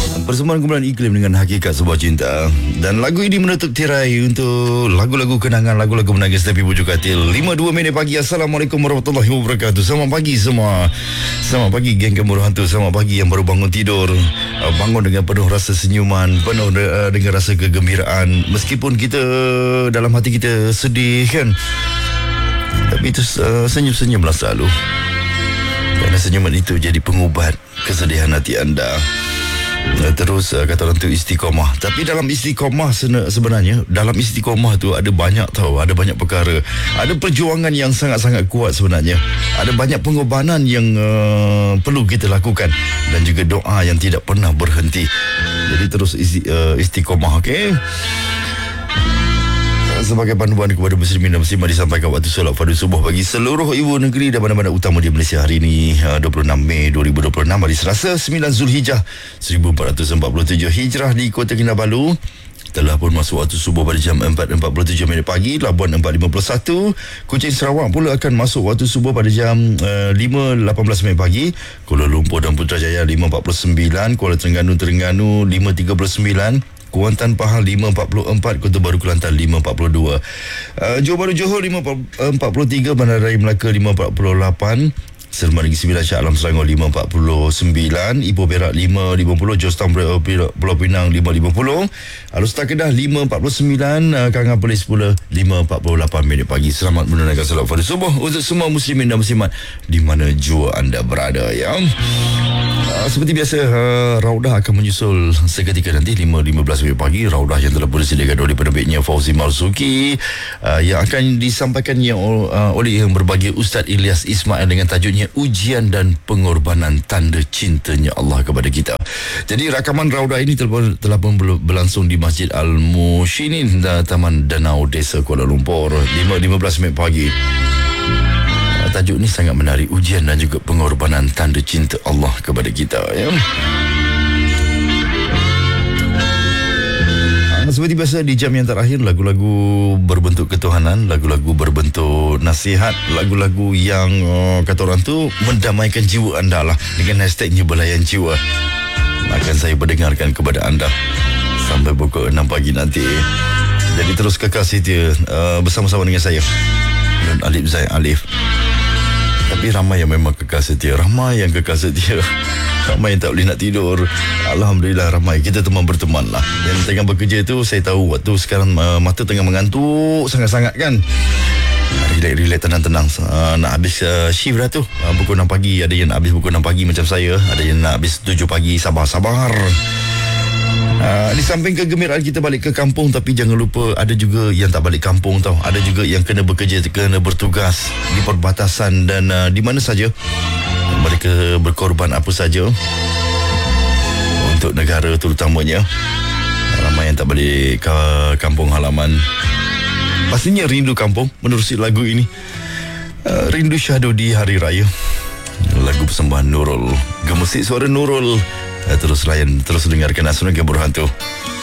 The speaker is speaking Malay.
Persembahan kumpulan iklim dengan hakikat sebuah cinta. Dan lagu ini menutup tirai untuk lagu-lagu kenangan, lagu-lagu menangis tapi bujuk katil. 5:02 pagi. Assalamualaikum warahmatullahi wabarakatuh. Selamat pagi semua. Selamat pagi geng Gemuruh Hantu. Selamat pagi yang baru bangun tidur. Bangun dengan penuh rasa senyuman, penuh dengan rasa kegembiraan. Meskipun kita dalam hati kita sedih kan, tapi itu senyum-senyumlah selalu. Kerana senyuman itu jadi pengubat kesedihan hati anda. Terus kata orang tu istiqomah. Tapi dalam istiqomah sebenarnya, dalam istiqomah tu ada banyak ada banyak perkara. Ada perjuangan yang sangat-sangat kuat sebenarnya. Ada banyak pengorbanan yang perlu kita lakukan. Dan juga doa yang tidak pernah berhenti. Jadi terus istiqomah, okey? Sebagai panduan kepada muslimin dan muslimat disampaikan waktu solat fardu subuh bagi seluruh ibu negeri dan mana-mana utama di Malaysia hari ini 26 Mei 2026 hari Selasa 9 Zulhijjah 1447 Hijrah di Kota Kinabalu. Telah pun masuk waktu subuh pada jam 4.47 pagi. Labuan 4.51. Kuching Sarawak pula akan masuk waktu subuh pada jam 5.18 pagi. Kuala Lumpur dan Putrajaya 5.49. Kuala Terengganu 5.39. Kuantan Pahang 5.44, Kota Baru Kelantan 5.42, Johor Bahru Johor 5.43, Bandar Raya Melaka 5.48, Selma Negeri Sembilan Shah Alam Selangor 5.49, Ipoh Perak 5.50, Georgetown Pulau Pinang 5.50, Alustar Kedah 5.49, Kangan Perlis pula 5.48 pagi. Selamat menunaikan solat fardu subuh untuk semua muslimin dan muslimat di mana jua anda berada ya. Seperti biasa, Raudah akan menyusul seketika nanti 5.15 pagi. Raudah yang telah disediakan oleh penerbitnya Fauzi Marzuki, yang akan disampaikannya oleh yang berbahagia Ustaz Ilyas Ismail dengan tajuknya Ujian dan Pengorbanan Tanda Cintanya Allah kepada kita. Jadi rakaman Raudah ini telah pun berlangsung di Masjid Al-Mushinin, Taman Danau Desa Kuala Lumpur 5.15 pagi. Tajuk ni sangat menarik, ujian dan juga pengorbanan tanda cinta Allah kepada kita ya. Seperti biasa di jam yang terakhir, lagu-lagu berbentuk ketuhanan, lagu-lagu berbentuk nasihat, lagu-lagu yang kata orang tu mendamaikan jiwa anda lah, dengan hashtagnya Belayan Jiwa akan saya perdengarkan kepada anda sampai pukul 6 pagi nanti. Jadi terus kekal setia bersama-sama dengan saya Nun Alif Zain Alif. Tapi ramai yang memang kekal setia, ramai yang kekal setia, ramai yang tak boleh nak tidur. Alhamdulillah ramai. Kita teman berteman lah. Yang tengah bekerja tu, saya tahu waktu sekarang mata tengah mengantuk sangat-sangat kan. Relax, tenang-tenang. Nak habis shift dah tu, pukul 6 pagi. Ada yang nak habis pukul 6 pagi macam saya, ada yang nak habis 7 pagi. Sabar-sabar. Di samping kegembiraan kita balik ke kampung, tapi jangan lupa ada juga yang tak balik kampung tau. Ada juga yang kena bekerja, kena bertugas di perbatasan dan di mana saja. Mereka berkorban apa saja untuk negara terutamanya. Ramai yang tak balik ke kampung halaman. Pastinya rindu kampung menerusi lagu ini. Rindu syahdu di hari raya. Lagu persembahan Nurul, gemusik suara Nurul. Terus layan, terus dengarkan Asunan Gemuruh Hantu.